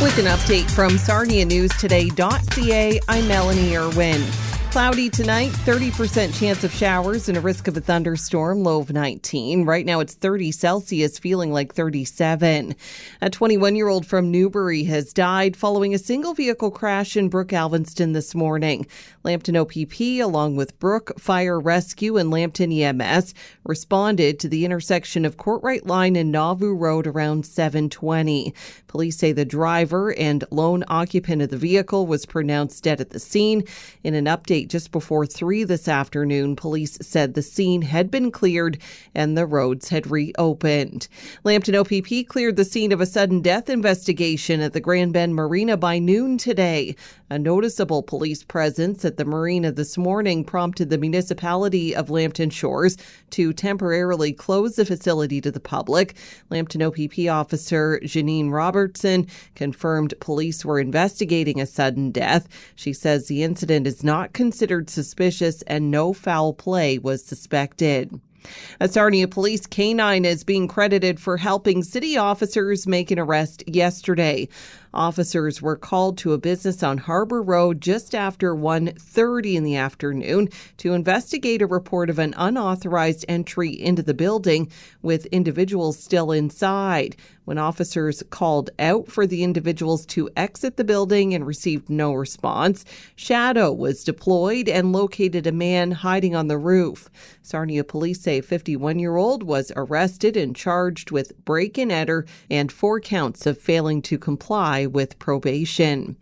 With an update from SarniaNewsToday.ca, I'm Melanie Irwin. Cloudy tonight, 30% chance of showers and a risk of a thunderstorm, low of 19. Right now it's 30 Celsius, feeling like 37. A 21-year-old from Newbury has died following a single vehicle crash in Brook Alvinston this morning. Lambton OPP, along with Brook Fire Rescue and Lambton EMS, responded to the intersection of Courtright Line and Nauvoo Road around 7:20. Police say the driver and lone occupant of the vehicle was pronounced dead at the scene. In an update just before 3 this afternoon, police said the scene had been cleared and the roads had reopened. Lambton OPP cleared the scene of a sudden death investigation at the Grand Bend Marina by noon today. A noticeable police presence at the marina this morning prompted the municipality of Lambton Shores to temporarily close the facility to the public. Lambton OPP officer Janine Robertson confirmed police were investigating a sudden death. She says the incident is not considered suspicious and no foul play was suspected. A Sarnia police canine is being credited for helping city officers make an arrest yesterday. Officers were called to a business on Harbor Road just after 1:30 in the afternoon to investigate a report of an unauthorized entry into the building with individuals still inside. When officers called out for the individuals to exit the building and received no response, Shadow was deployed and located a man hiding on the roof. Sarnia police say a 51-year-old was arrested and charged with break-and-enter and 4 counts of failing to comply with probation.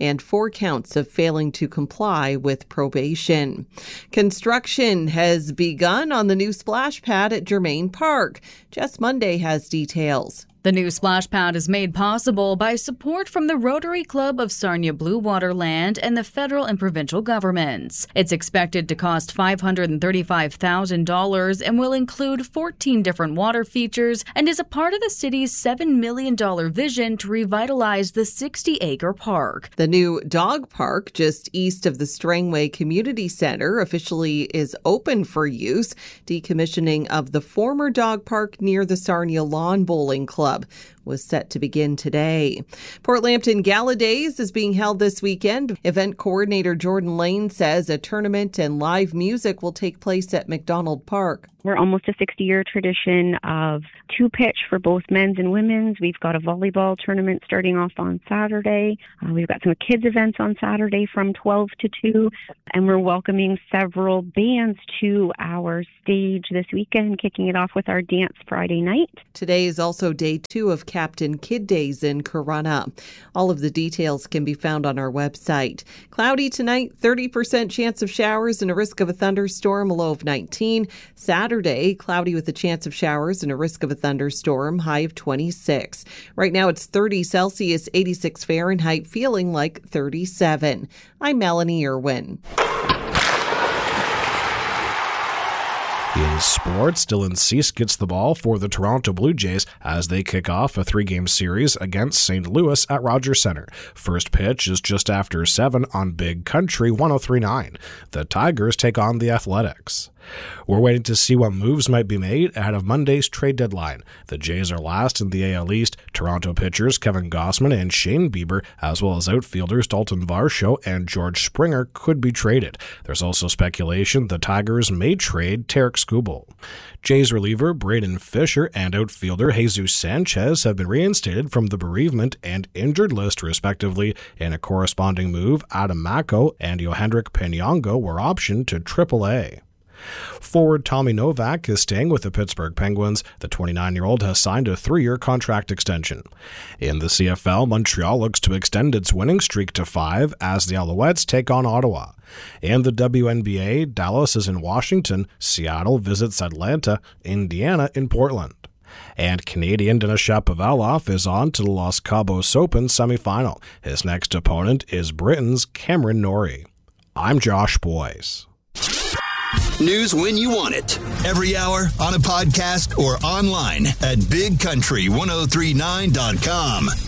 Construction has begun on the new splash pad at Germain Park. Jess Monday has details. The new splash pad is made possible by support from the Rotary Club of Sarnia Blue Water Land and the federal and provincial governments. It's expected to cost $535,000 and will include 14 different water features and is a part of the city's $7 million vision to revitalize the 60-acre park. The new dog park just east of the Strangway Community Center officially is open for use. Decommissioning of the former dog park near the Sarnia Lawn Bowling Club was set to begin today. Port Lambton Gala Days is being held this weekend. Event coordinator Jordan Lane says a tournament and live music will take place at McDonald Park. We're almost a 60-year tradition of 2-pitch for both men's and women's. We've got a volleyball tournament starting off on Saturday. We've got some kids events on Saturday from 12 to 2. And we're welcoming several bands to our stage this weekend, kicking it off with our dance Friday night. Today is also day 2 of Captain Kid Days in Corunna. All of the details can be found on our website. Cloudy tonight, 30% chance of showers and a risk of a thunderstorm, a low of 19. Saturday, cloudy with a chance of showers and a risk of a thunderstorm, high of 26. Right now it's 30 Celsius, 86 Fahrenheit, feeling like 37. I'm Melanie Irwin. In sports, Dylan Cease gets the ball for the Toronto Blue Jays as they kick off a 3-game series against St. Louis at Rogers Centre. First pitch is just after 7 on Big Country 103.9. The Tigers take on the Athletics. We're waiting to see what moves might be made ahead of Monday's trade deadline. The Jays are last in the AL East. Toronto pitchers Kevin Gausman and Shane Bieber, as well as outfielders Dalton Varsho and George Springer, could be traded. There's also speculation the Tigers may trade Tarek Skubal. Jays reliever Braden Fisher and outfielder Jesus Sanchez have been reinstated from the bereavement and injured list, respectively. In a corresponding move, Adam Mako and Yohendrick Peñongo were optioned to AAA. Forward Tommy Novak is staying with the Pittsburgh Penguins. The 29-year-old has signed a 3-year contract extension. In the CFL, Montreal looks to extend its winning streak to 5 as the Alouettes take on Ottawa. In the WNBA, Dallas is in Washington, Seattle visits Atlanta, Indiana in Portland. And Canadian Denis Shapovalov is on to the Los Cabos Open semifinal. His next opponent is Britain's Cameron Norrie. I'm Josh Boyce. News when you want it. Every hour on a podcast or online at bigcountry1039.com.